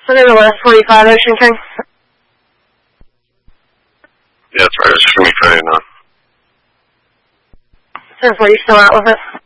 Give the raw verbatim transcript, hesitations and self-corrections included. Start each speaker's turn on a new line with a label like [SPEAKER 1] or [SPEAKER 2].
[SPEAKER 1] Sunday the last forty-five, Ocean King.
[SPEAKER 2] Yeah, that's right. It's for me Friday now.
[SPEAKER 1] Since what, you still out with it?